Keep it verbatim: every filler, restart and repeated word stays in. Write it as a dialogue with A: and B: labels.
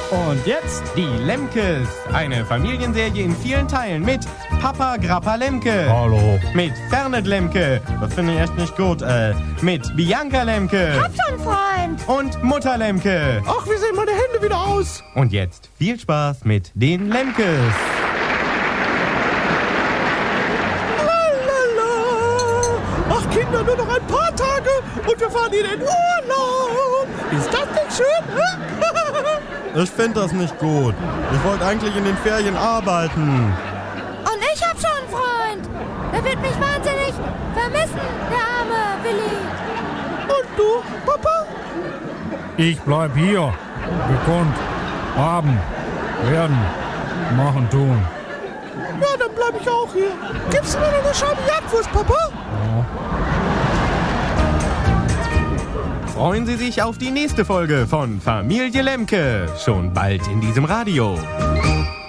A: Und jetzt die Lemkes. Eine Familienserie in vielen Teilen mit Papa Grappa Lemke.
B: Hallo.
A: Mit Fernet Lemke. Das finde ich echt nicht gut. Äh, mit Bianca Lemke.
C: Hab schon Freund.
A: Und Mutter Lemke.
B: Ach, wie sehen meine Hände wieder aus?
A: Und jetzt viel Spaß mit den Lemkes.
B: Lalala. Ach Kinder, nur noch ein paar Tage und wir fahren in den Urlaub. Ist das nicht schön?
A: Ich finde das nicht gut. Ich wollte eigentlich in den Ferien arbeiten.
C: Und ich hab schon einen Freund. Der wird mich wahnsinnig vermissen, der arme Willi.
B: Und du, Papa?
D: Ich bleib hier. Gekonnt. Haben. Werden. Machen, tun.
B: Ja, dann bleib ich auch hier. Gibst du mir noch eine Scheibe Jagdwurst, Papa?
D: Ja.
A: Freuen Sie sich auf die nächste Folge von Familie Lemke. Schon bald in diesem Radio.